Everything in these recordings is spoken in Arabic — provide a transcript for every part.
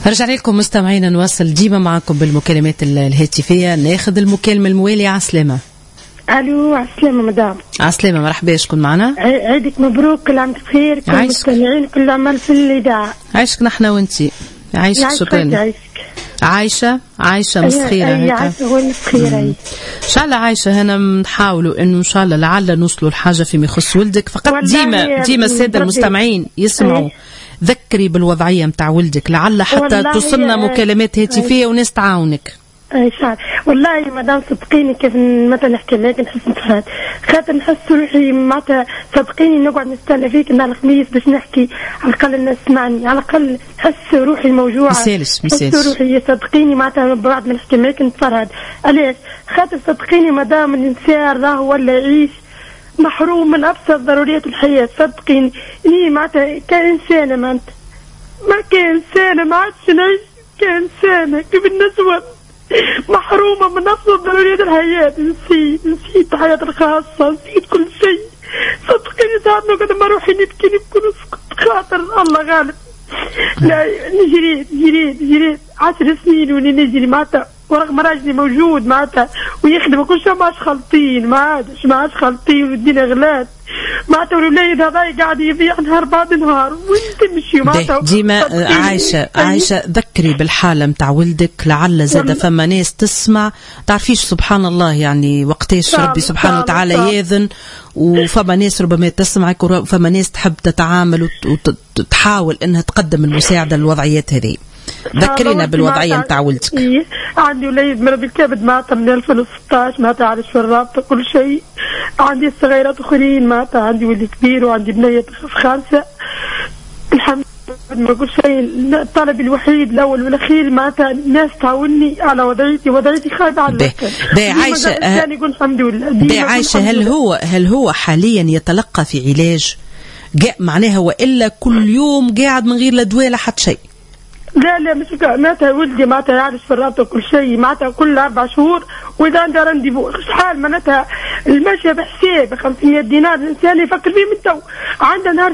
رجعنا لكم مستمعينا، نواصل ديما معكم بالمكالمات الهاتفية. ناخذ المكالمة الموالية. عسلامة. الو عسلامة مدام. عسلامة، مرحبا. شكون معنا؟ عيدك مبروك، كل عام بخير، كل المستمعين، كل عمل في الإذاعة. عايشك نحنا وانتي. عايشك شكرا. عايشة مسخيرة. عايشة هو مسخيرة. ان شاء الله عايشة، هنا نحاولوا انه ان شاء الله لعل نوصلوا لحاجة فيما يخص ولدك. فقط ديما السادة المستمعين يسمعوا، ذكري بالوضعية متاع ولدك لعل حتى توصلنا مكالمات هاتفية وناس تعاونك. والله مدام صدقيني، كيف متى نحكي معك نحس نفرهد، خاطر نحس روحي معناتها صدقيني نقعد نستنى فيك نهار الخميس باش نحكي، على الأقل الناس تسمعني، على الأقل نحس روحي موجوعة. نحس روحي صدقيني معناتها بعد ما نحكي معك نتفرهد. علاش؟ خاطر صدقيني مدام الإنسان راهو ولا يعيش محروم من أبسط ضروريات الحياة. صدقيني إني معناتها كإنسانة ما كإنسانة ما عادش نعيش كإنسانة كيف النسوة محرومة من أبسط ضروريات الحياة. نسيت الحياة الخاصة، نسيت كل شيء. صدقيني ساعات نقعد ما روحي نبكي نسكت خاطر الله غالب. لا جريت 10 سنين وني نجري معناتها، ورغم راجلي موجود معناتها ويخدم كل شيء، ما عادش خالطين والدنيا غلات معناتها، والولاد هذا قاعد يضيع نهار بعد نهار وين تمشي معناتها. ديما عايشة ذكري بالحالة متاع ولدك، لعل زاد فما ناس تسمع، تعرفيش سبحان الله يعني وقتاش ربي سبحانه وتعالى ياذن، وفما ناس ربما تسمعك، وفما ناس تحب تتعامل وتحاول انها تقدم المساعدة للوضعيات هذه. ذكرينا بالوضعية متاع ولدك. عندي وليد مرض بالكبد معناتها من 2016 ما تعرفش في الرابطة كل شيء. عندي صغيرات اخرين معناتها، عندي ولد كبير وعندي بنية في خامسة. الحمد لله ما كل شيء. الطلب الوحيد الاول والاخير معناتها الناس تعاوني على وضعيتي خايبة على عايشة. يقول الحمد لله. عايشة، هل هو حاليا يتلقى في علاج معناها، والا كل يوم قاعد من غير لا دواء لا حتى شيء؟ لا مش معناتها ولدي معناتها يعرف في الرابطة كل شيء معناتها كل 4 شهور، وإذا عنده رانديفو شحال معناتها المشي بحساب 500 دينار الإنسان يفكر فيه من تو. عنده نهار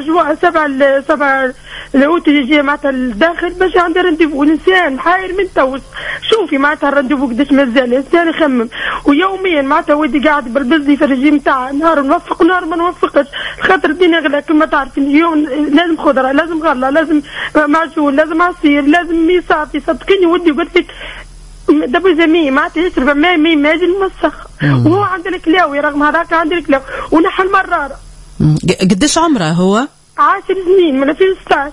7 الأوت يجي معناتها الداخل باش عنده رانديفو، الإنسان حاير من تو. شوفي معناتها الرانديفو قداش مازال الإنسان يخمم، ويوميا معناتها ودي قاعد بالبزي في الرجيم تاعه، نهار نوفق ونهار ما نوفقش، خاطر الدنيا غلا كما تعرفين. اليوم لازم خضرة، لازم غلة، لازم معجون، لازم عصير، لازم ميصافي. صدقيني ودي قلت لك دابا زمي معناتها يشرب ماء ماجي المسخ، وهو عنده الكلاوي، رغم هذاك عنده الكلاوي ونحى المرارة. قداش عمره هو؟ 10 سنين من 2016.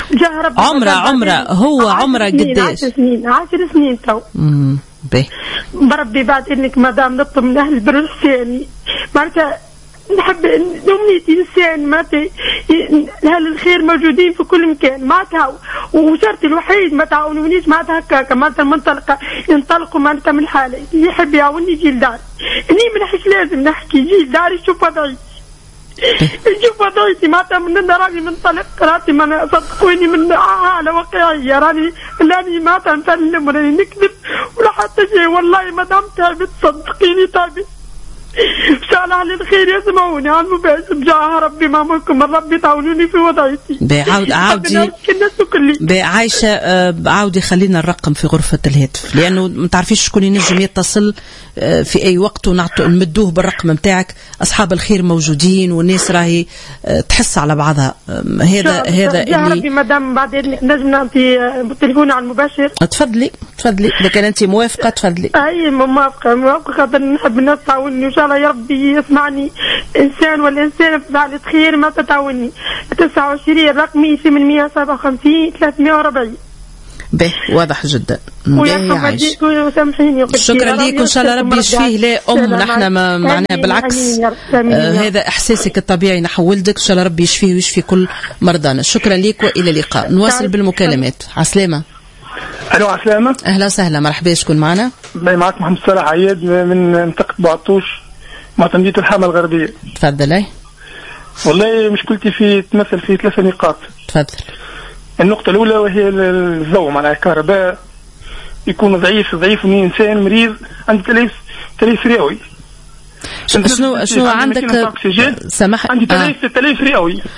عمره قداش؟ 10 سنين تو. بربي بعد انك مدام نطلب من اهل البر الحسيني معناتها نحب أمنيتي إنسان معناتها أهل الخير موجودين في كل مكان معناتها، وشرطي الوحيد ما تعاونونيش معناتها هكاكا معناتها المنطلقة ينطلقوا معناتها من الحالة، يحب يعاوني يجي لداري. إني ما نحكيش لازم نحكي، يجي لداري يشوف وضعيتي. نشوف وضعيتي معناتها من راني منطلق، راني ما صدقوني من على واقعية، راني معناتها نسلم وراني نكذب ولا حتى شيء. والله ما دام تعبت صدقيني تعبت. إن شاء الله على الخير يسمعوني على المباشر بجاه ربي ما منكم من ربي تعاونوني في وضعيتي. عاودي عايشة، عاودي خلينا الرقم في غرفة الهاتف، لأنه ما تعرفيش شكون ينجم يتصل في أي وقت، ونمدوه بالرقم متاعك. أصحاب الخير موجودين والناس راهي تحس على بعضها. هذا اللي ربي مدام بعد إذنك نجم نعطي تليفوني على المباشر. تفضلي إذا كان أنت موافقة تفضلي. أي موافقة خاطر نحب الناس تعاوني، وإن شاء الله يا ربي يسمعني إنسان والإنسان في فعل خير ما تتعاوني. 29 رقمي 857 340. واضح جدا. وسامحيني شكرا ليك، وإن شاء الله ربي يشفيه. لا نحن ما معناه بالعكس، هذا إحساسك الطبيعي نحو ولدك. إن شاء الله ربي يشفيه ويشفي كل مرضانا. شكرا ليك وإلى اللقاء. نواصل بالمكالمات. عسلامة. الو عسلامة. أهلا وسهلا، مرحبا. شكون معنا؟ معك محمد صلاح عياد من منطقة بوعطوش مع تنمية الحامة الغربية. تفضل. والله مشكلتي تمثل في 3 نقاط. تفضل. النقطة الأولى وهي الضوء مع الكهرباء يكون ضعيف من إنسان مريض عنده تليف رئوي. شنو عندك؟ سمح. عندي تليف رئوي.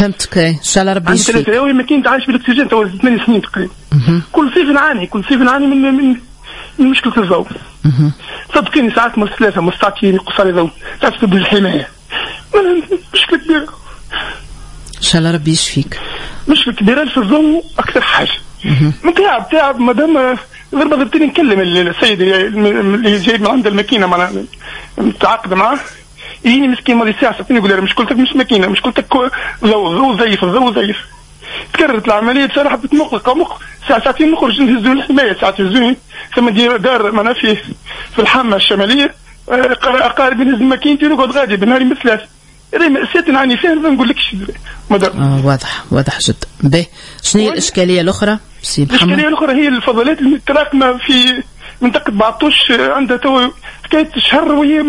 فهمتك. ان شاء الله ربي يشفيك. 3 رياوي ما كنت عايش بالاكسجين تو 8 سنين تقريبا. كل صيف نعاني من مشكله الضوء. صدقيني ساعات ثلاثه مستعطيين يقص لي ضوء ساعات بالحمايه مشكله كبيره. ان شاء الله ربي يشفيك. مشكله كبيره في الضوء اكثر حاجه. تعب مادام غير بغيتني نكلم السيد اللي جاي من عند الماكينه معنا متعاقد معاه يجيني مسكين ماضي ساعه ساعتين يقول لي مشكلتك مش ماكينه مشكلتك ضوء زيف. تكررت العمليه صراحه بتمق ساعتين نخرج نهزوا الحمايه ساعات يهزوني ثم دار معنا في الحامه الشماليه اقارب نهز ماكينتي ونقعد غادي بنهاري مثلاث مأساة نعاني فيها ما نقولكش مدام. واضح جدا. به شنو هي الاشكاليه الاخرى سي محمد؟ الاشكاليه الاخرى هي الفضلات المتراكمه في منطقه بعطوش عندها تو حكايه شهر وهي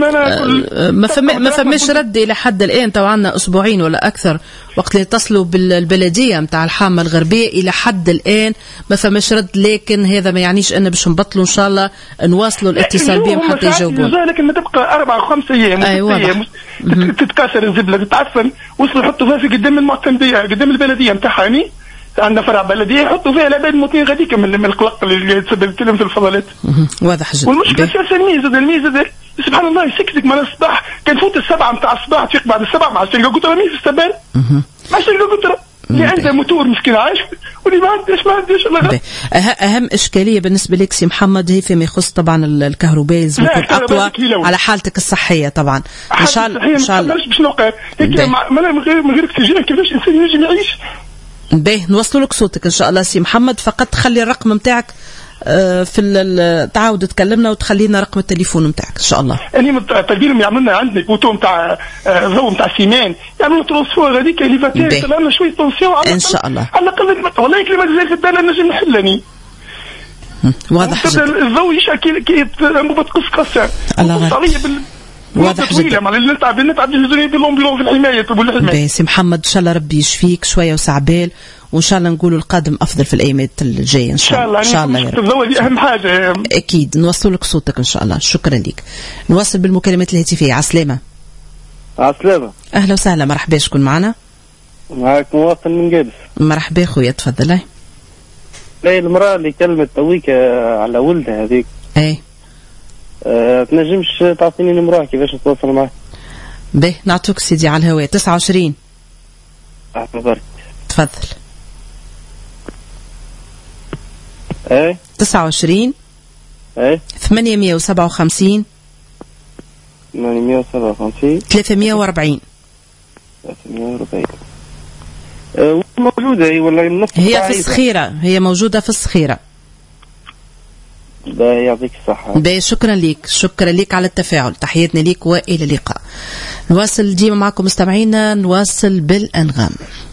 ما فماش رد الى حد الان. تو عندنا اسبوعين ولا اكثر وقت اللي اتصلوا بالبلديه نتاع الحامه الغربيه الى حد الان ما فماش رد. لكن هذا ما يعنيش ان باش نبطلوا ان شاء الله نواصلوا الاتصال بهم حتى يجاوبونا. لكن ما تبقى 4 أو 5 ايام. أيوة تتكاثر الزبله تتعفن وصلوا يحطوا فيها في قدام المعتمديه قدام البلديه نتاعها يعني عندنا فرع بلديه يحطوا فيها العباد المواطنين غاديك من القلق اللي يتسبب لهم في الفضلات. واضح جدا. والمشكله في الميزه سبحان الله يسكتك من الصباح كان فوت 7 نتاع الصباح تفيق بعد 7 مع الشركه قلت له مين في السبان مع الشركه قلت له اللي عنده موتور مسكين عايش واللي ما عنديش الله. اهم اشكاليه بالنسبه لك سي محمد هي فيما يخص طبعا الكهرباء لازم يكون اقوى على حالتك الصحيه طبعا. ان شاء الله باش نوقع هيك من غير اكسجين كيفاش الانسان ينجم يعيش. باهي نوصلوا لك صوتك ان شاء الله سي محمد. فقط خلي الرقم نتاعك في تعاود تكلمنا وتخلينا رقم التليفون نتاعك ان شاء الله. يعني طالبين يعملوا لنا عندنا بوتو نتاع ضوء نتاع سيمان يعملوا ترانسفور هذيك ليفاتير طلعنا شويه طونسيون ان شاء الله. على الاقل والله كلمه زي في الدار نجم نحلني. واضح جدا. الضوء يشعل كي انبوبه قص الله واضح جدا. مع اللي نتعب يهزوني بالامبيلون في الحمايه بالحمايه. سي محمد ان شاء الله ربي يشفيك شويه وسعبال وان شاء الله نقولوا القادم افضل في الايامات الجايه ان شاء الله. ان شاء الله الضوء دي اهم حاجه اكيد. نوصل لك صوتك ان شاء الله. شكرا لك. نواصل بالمكالمات الهاتفيه. عسلامه. عسلامه. اهلا وسهلا. مرحبا. شكون معنا؟ معك مواطن من قادس. مرحبا خويا تفضل. لا المراه اللي كلمت تويك على ولدها هذيك تنجمش تعطيني نمرة كيفاش نتواصل معك؟ به نعطوك سيدي على الهواء. 29 برك تفضل. 29 857 340 موجودة هي ولا هي في الصخيرة. هي موجودة في الصخيرة. يعطيك الصحة. شكرا لك على التفاعل. تحياتنا لك وإلى اللقاء. نواصل ديما معكم مستمعينا. نواصل بالأنغام.